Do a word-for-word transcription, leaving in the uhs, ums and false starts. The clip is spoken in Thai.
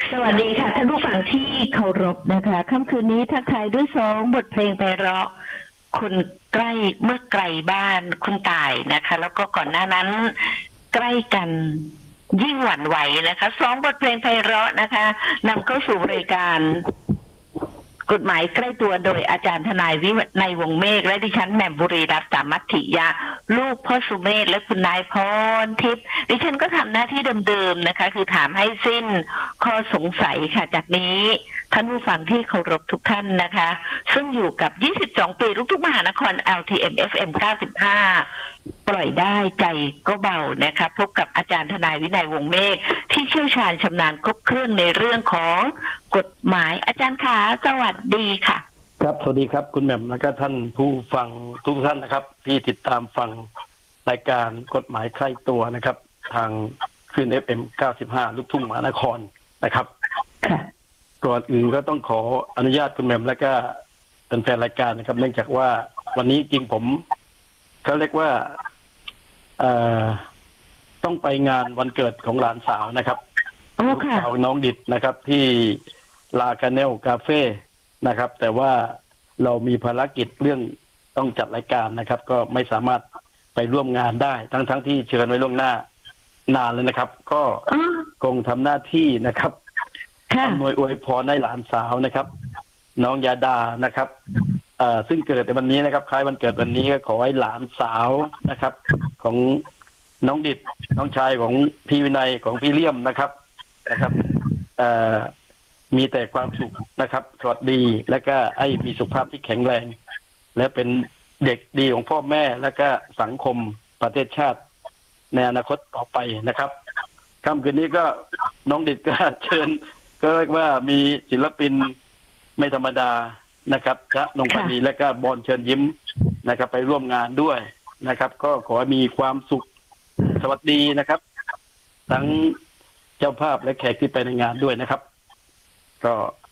สวัสดีค่ะท่านผู้ฟังที่เคารพนะคะค่ำคืนนี้ทักทายด้วยสองบทเพลงไพเราะคนใกล้เมื่อไกลบ้านคุณตายนะคะแล้วก็ก่อนหน้านั้นใกล้กันยิ่งหวั่นไหวนะคะสองบทเพลงไพเราะนะคะนำเข้าสู่รายการกฎหมายใกล้ตัวโดยอาจารย์ทนายวินัยวงศ์เมฆและดิฉันแหม่มบุรีรัตน์สามัคคิยาลูกพ่อสุเมธและคุณนายพรทิพย์ดิฉันก็ทำหน้าที่เดิมๆนะคะคือถามให้สิ้นข้อสงสัยค่ะจากนี้ท่านผู้ฟังที่เคารพทุกท่านนะคะซึ่งอยู่กับยี่สิบสองปีลูกทุ่งมหานคร แอล ที เอ็ม เอฟ เอ็ม เก้าสิบห้าปล่อยได้ใจก็เบานะคะพบกับอาจารย์ทนายวินัยวงศ์เมฆที่เชี่ยวชาญชำนาญครบเครื่องในเรื่องของกฎหมายอาจารย์ขาสวัสดีค่ะครับสวัสดีครับคุณแหม่มและก็ท่านผู้ฟังทุกท่านนะครับที่ติดตามฟังรายการกฎหมายใกล้ตัวนะครับ ทางคลื่น เอฟ เอ็ม เก้าสิบห้า ลูกทุ่งมหานครนะครับก่อนอื่นก็ต้องขออนุญาตคุณแหม่มและก็เป็นแฟนรายการนะครับเนื่องจากว่าวันนี้จริงผมเขาเรียกว่าเอ่อต้องไปงานวันเกิดของหลานสาวนะครับลูกสาวน้องดิดนะครับที่ลาคาเนลคาเฟ่นะครับแต่ว่าเรามีภารกิจเรื่องต้องจัดรายการนะครับก็ไม่สามารถไปร่วมงานได้ทั้งทั้งที่เชิญไว้ล่วงหน้านานเลยนะครับก็คงทำหน้าที่นะครับอำนวยอวยพรให้หลานสาวนะครับน้องยาดานะครับซึ่งเกิดในวันนี้นะครับคล้ายวันเกิดวันนี้ก็ขอให้หลานสาวนะครับของน้องดิดน้องชายของพี่วินัยของพี่เลี่ยมนะครับนะครับมีแต่ความสุขนะครับสวัสดีและก็ให้มีสุขภาพที่แข็งแรงและเป็นเด็กดีของพ่อแม่และก็สังคมประเทศชาติในอนาคตต่อไปนะครับค่ำคืนนี้ก็น้องดิดก็เชิญก็เรียกว่ามีศิลปินไม่ธรรมดานะครับพระนงพนีและก็บอลเชิญยิ้มนะครับไปร่วมงานด้วยนะครับก็ขอให้มีความสุขสวัสดีนะครับทั้งเจ้าภาพและแขกที่ไปในงานด้วยนะครับก็